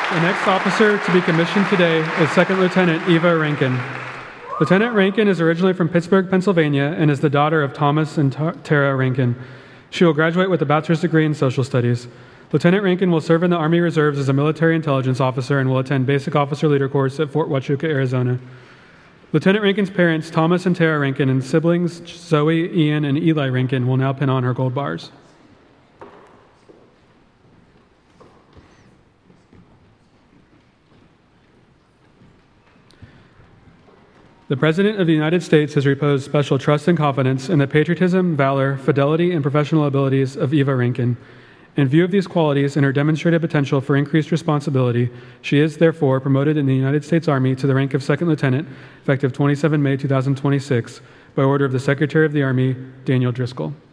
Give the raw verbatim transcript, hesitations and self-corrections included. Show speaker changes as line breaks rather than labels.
The next officer to be commissioned today is Second Lieutenant Eva Rankin. Lieutenant Rankin is originally from Pittsburgh, Pennsylvania, and is the daughter of Thomas and Tara Rankin. She will graduate with a bachelor's degree in social studies. Lieutenant Rankin will serve in the Army Reserves as a military intelligence officer and will attend basic officer leader course at Fort Huachuca, Arizona. Lieutenant Rankin's parents, Thomas and Tara Rankin, and siblings Zoe, Ian, and Eli Rankin will now pin on her gold bars. The President of the United States has reposed special trust and confidence in the patriotism, valor, fidelity, and professional abilities of Eva Rankin. In view of these qualities and her demonstrated potential for increased responsibility, she is therefore promoted in the United States Army to the rank of Second Lieutenant, effective the twenty-seventh of May two thousand twenty-six, by order of the Secretary of the Army, Daniel Driscoll.